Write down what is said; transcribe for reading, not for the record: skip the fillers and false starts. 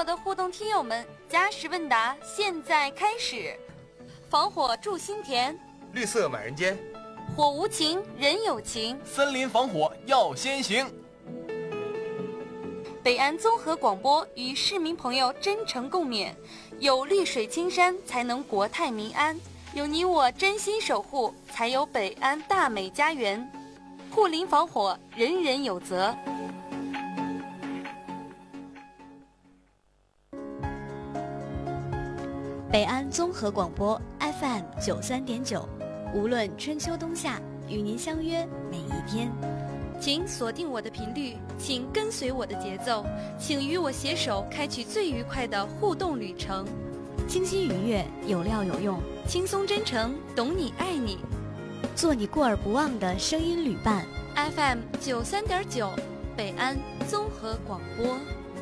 我的互动听友们，加时问答现在开始。防火筑心田， 绿色满人间， 火无情人有情， 森林防火要先行。 北安综合广播与市民朋友真诚共勉，有绿水青山才能国泰民安，有你我真心守护，才有北安大美家园。护林防火，人人有责。 北安综合广播 FM 93.9，无论春秋冬夏，与您相约每一天。 请锁定我的频率，请跟随我的节奏，请与我携手开启最愉快的互动旅程。 清新愉悦，有料有用， 轻松真诚，懂你爱你， 做你过耳不忘的声音旅伴。 FM 93.9，北安综合广播。